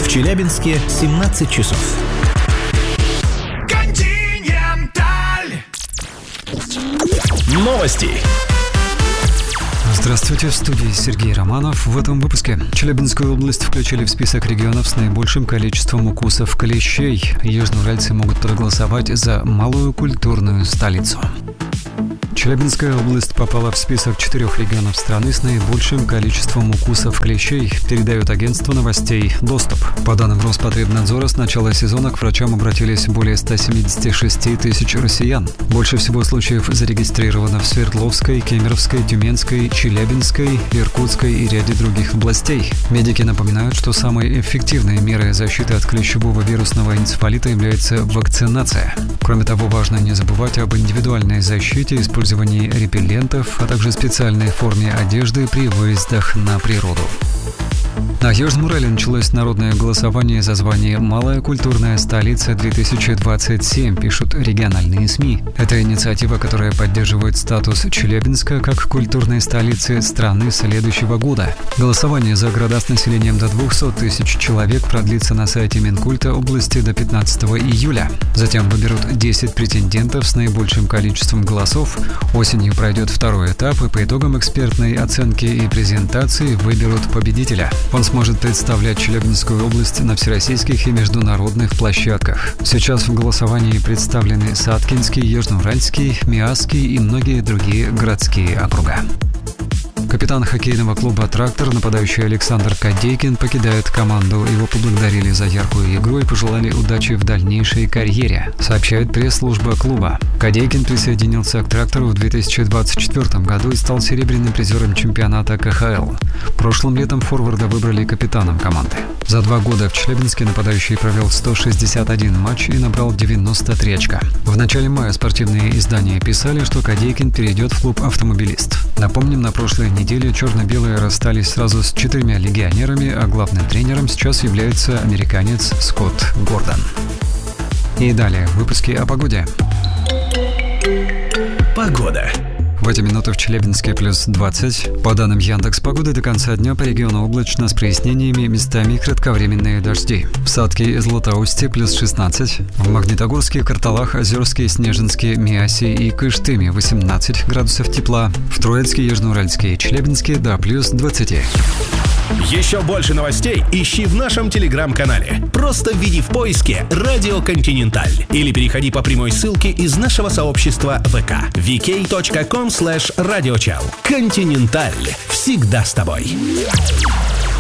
В Челябинске 17 часов. Новости. Здравствуйте, в студии Сергей Романов. В этом выпуске Челябинскую область включили в список регионов с наибольшим количеством укусов клещей. Южноуральцы могут проголосовать за малую культурную столицу. Челябинская область попала в список 4 регионов страны с наибольшим количеством укусов клещей, передает агентство новостей «Доступ». По данным Роспотребнадзора, с начала сезона к врачам обратились более 176 тысяч россиян. Больше всего случаев зарегистрировано в Свердловской, Кемеровской, Тюменской, Челябинской, Иркутской и ряде других областей. Медики напоминают, что самой эффективной мерой защиты от клещевого вирусного энцефалита является вакцинация. Кроме того, важно не забывать об индивидуальной защите, использовании репеллентов, а также специальной форме одежды при выездах на природу. На Южном Урале началось народное голосование за звание «Малая культурная столица-2027», пишут региональные СМИ. Это инициатива, которая поддерживает статус Челябинска как культурной столицы страны следующего года. Голосование за города с населением до 200 тысяч человек продлится на сайте Минкульта области до 15 июля. Затем выберут 10 претендентов с наибольшим количеством голосов. Осенью пройдет второй этап, и по итогам экспертной оценки и презентации выберут победителя. Он сможет представлять Челябинскую область на всероссийских и международных площадках. Сейчас в голосовании представлены Саткинский, Южноуральский, Миасский и многие другие городские округа. Капитан хоккейного клуба «Трактор», нападающий Александр Кадейкин, покидает команду. Его поблагодарили за яркую игру и пожелали удачи в дальнейшей карьере, сообщает пресс-служба клуба. Кадейкин присоединился к «Трактору» в 2024 году и стал серебряным призером чемпионата КХЛ. Прошлым летом форварда выбрали капитаном команды. За 2 года в Челябинске нападающий провел 161 матч и набрал 93 очка. В начале мая спортивные издания писали, что Кадейкин перейдет в клуб «Автомобилист». Напомним, на прошлой неделе черно-белые расстались сразу с 4 легионерами, а главным тренером сейчас является американец Скотт Гордон. И далее в выпуске о погоде. Погода. В эти минуты в Челябинске плюс 20. По данным Яндекс.Погоды, до конца дня по региону облачно с прояснениями, местами кратковременные дожди. В Сатке и Златоусте плюс 16. В Магнитогорске, Карталах, Озерске, Снежинске, Миасе и Кыштыме 18 градусов тепла. В Троицке, Южноуральске и Челябинске до плюс 20. Еще больше новостей ищи в нашем телеграм-канале. Просто введи в поиске «Радио Континенталь» или переходи по прямой ссылке из нашего сообщества ВК vk.com/radiochal. Континенталь. Всегда с тобой.